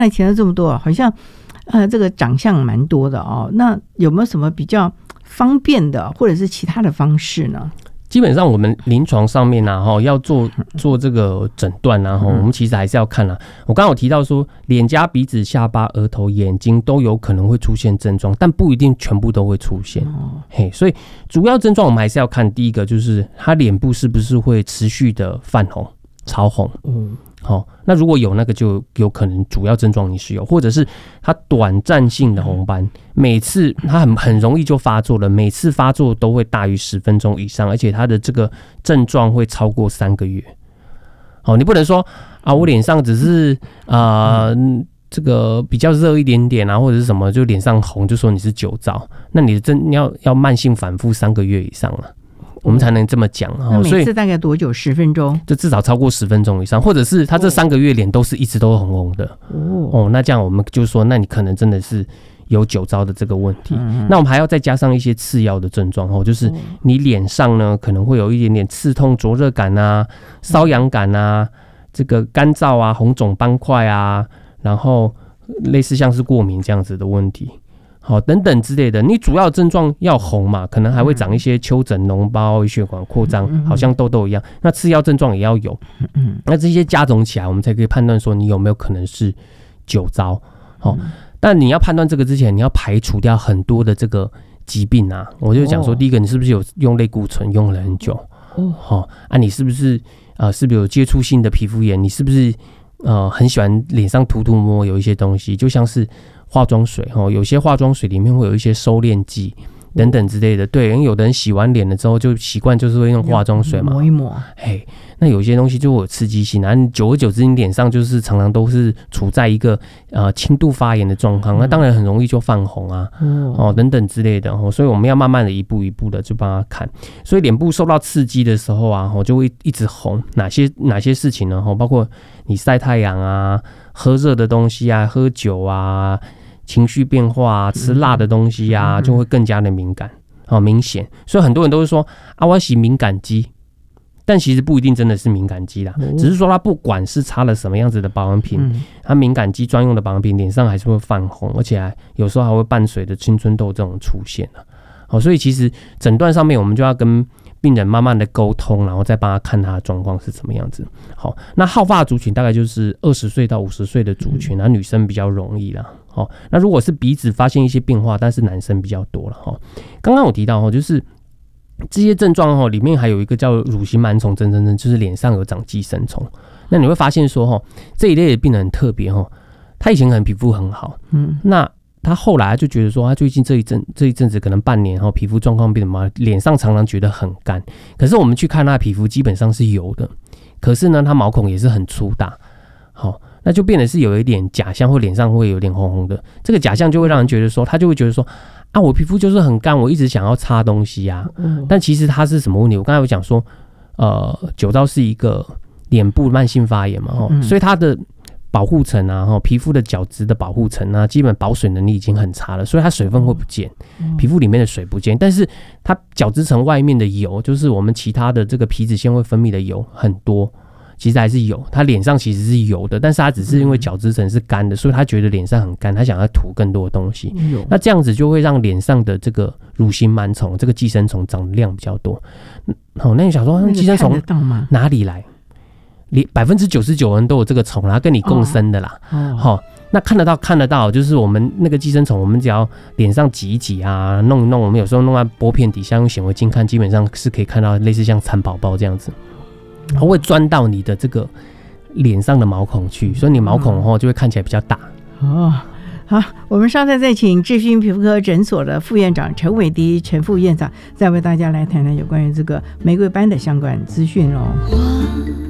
那提了这么多，好像这个长相蛮多的哦。那有没有什么比较方便的，或者是其他的方式呢？ 基本上我们临床上面要做这个诊断我们其实还是要看我刚刚有提到说，脸颊、鼻子、下巴、额头、眼睛都有可能会出现症状，但不一定全部都会出现。所以主要症状我们还是要看，第一个就是他脸部是不是会持续的泛红、潮红。那如果有那个就有可能主要症状你是有，或者是它短暂性的红斑，每次它很容易就发作了，每次发作都会大于10分钟以上，而且它的这个症状会超过3个月。你不能说我脸上只是这个比较热一点点或者是什么就脸上红就说你是酒糟，那你要慢性反复3个月以上了。我们才能这么讲。 那每次大概多久？10分钟？就至少超过10分钟以上，或者是他这3个月脸都是一直都红红的。那这样我们就说，那你可能真的是有酒糟的这个问题。那我们还要再加上一些次要的症状就是你脸上呢可能会有一点点刺痛、灼热感瘙痒感这个干燥红肿斑块然后类似像是过敏这样子的问题。等等之类的，你主要症状要红嘛，可能还会长一些丘疹、脓包、血管扩张，好像痘痘一样。那次要症状也要有，那这些加总起来，我们才可以判断说你有没有可能是酒糟。但你要判断这个之前，你要排除掉很多的这个疾病我就讲说，第一个，你是不是有用类固醇用了很久？你是不是有接触性的皮肤炎？你是不是很喜欢脸上涂抹有一些东西，就像是化妆水有些化妆水里面会有一些收敛剂等等之类的。对，因为有的人洗完脸了之后就习惯就是会用化妆水嘛， 抹一抹。 那有些东西就有刺激性久而久之你脸上就是常常都是处在一个轻度发炎的状况，那当然很容易就泛红等等之类的所以我们要慢慢的一步一步的就帮他看。所以脸部受到刺激的时候就会一直红。哪些事情呢？包括你晒太阳喝热的东西喝酒情绪变化吃辣的东西就会更加的敏感明显。所以很多人都会说我洗敏感肌，但其实不一定真的是敏感肌啦，只是说它不管是擦了什么样子的保养品，它敏感肌专用的保养品脸上还是会泛红，而且有时候还会伴随着青春痘这种出现所以其实诊断上面我们就要跟病人慢慢的沟通，然后再帮他看他的状况是怎么样子。那好发族群大概就是20岁到50岁的族群女生比较容易啦。那如果是鼻子发现一些变化，但是男生比较多了刚刚我提到就是这些症状里面还有一个叫乳型螨虫症，就是脸上有长寄生虫。那你会发现说这一类的病人很特别他以前可能皮肤很好，那他后来就觉得说他最近这一阵子可能半年皮肤状况变得嘛，脸上常常觉得很干，可是我们去看他的皮肤基本上是油的，可是呢他毛孔也是很粗大，那就变得是有一点假象，或脸上会有点红红的。这个假象就会让人觉得说，他就会觉得说我皮肤就是很干，我一直想要擦东西但其实它是什么问题？我刚才有讲说酒糟是一个脸部慢性发炎嘛所以它的保护层皮肤的角质的保护层基本保水能力已经很差了，所以它水分会不见，皮肤里面的水不见，但是它角质层外面的油，就是我们其他的这个皮脂腺会分泌的油很多，其实还是有，它脸上其实是油的，但是它只是因为角质层是干的，所以他觉得脸上很干，他想要涂更多的东西，那这样子就会让脸上的这个乳型螨虫这个寄生虫长的量比较多。那你想说寄生虫哪里来？99%人都有这个虫，它跟你共生的啦。那看得到，就是我们那个寄生虫，我们只要脸上挤一挤弄一弄，我们有时候弄在玻片底下用显微镜看，基本上是可以看到类似像蚕宝宝这样子，它会钻到你的这个脸上的毛孔去，所以你毛孔就会看起来比较大。 好，我们稍后再请智勋皮肤科诊所的副院长陈伟迪陈副院长再为大家来谈谈有关于这个玫瑰斑的相关资讯哦。